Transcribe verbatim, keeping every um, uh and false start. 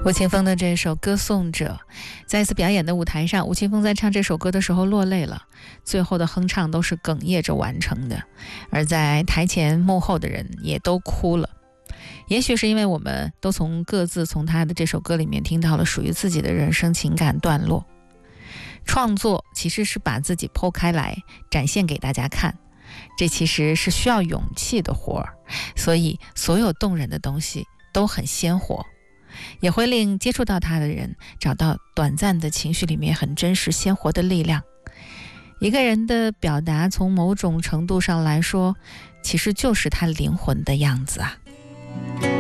吴青峰的这首《歌颂者》，在一次表演的舞台上，吴青峰在唱这首歌的时候落泪了，最后的哼唱都是哽咽着完成的，而在台前幕后的人也都哭了。也许是因为我们都从各自从他的这首歌里面听到了属于自己的人生情感段落。创作其实是把自己剖开来展现给大家看，这其实是需要勇气的活儿，所以所有动人的东西都很鲜活，也会令接触到他的人找到短暂的情绪里面很真实鲜活的力量。一个人的表达从某种程度上来说，其实就是他灵魂的样子啊。